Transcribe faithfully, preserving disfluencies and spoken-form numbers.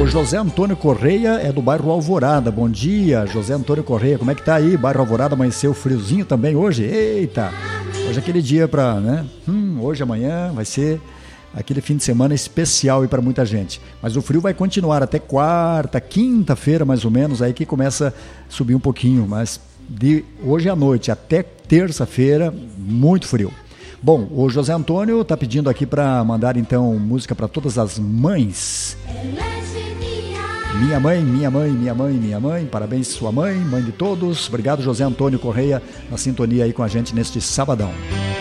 O José Antônio Correia é do bairro Alvorada. Bom dia, José Antônio Correia. Como é que tá aí? Bairro Alvorada amanheceu friozinho também hoje? Eita! Hoje é aquele dia pra, né? Hum, hoje, amanhã vai ser aquele fim de semana especial aí para muita gente. Mas o frio vai continuar até quarta, quinta-feira mais ou menos, aí que começa a subir um pouquinho. Mas de hoje à noite até terça-feira, muito frio. Bom, o José Antônio está pedindo aqui para mandar então música para todas as mães. Minha mãe, minha mãe, minha mãe, minha mãe, parabéns sua mãe, mãe de todos. Obrigado, José Antônio Correia, na sintonia aí com a gente neste sabadão.